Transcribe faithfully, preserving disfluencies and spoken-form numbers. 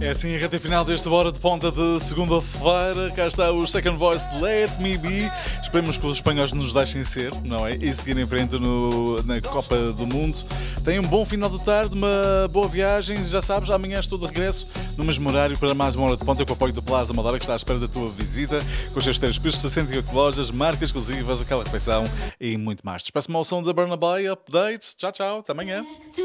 É assim, a reta final deste Hora de Ponta de segunda-feira. Cá está o Second Voice de Let Me Be. Esperemos que os espanhóis nos deixem ser, não é? E seguir em frente no, na Copa do Mundo. Tenham um bom final de tarde, uma boa viagem. Já sabes, amanhã estou de regresso no mesmo horário para mais uma Hora de Ponta com o apoio do Plaza Amadora, que está à espera da tua visita, com os seus três pisos, sessenta e oito lojas, marcas exclusivas, aquela refeição e muito mais. Despeço-me ao som da Burna Boy Updates. Tchau, tchau. Até amanhã.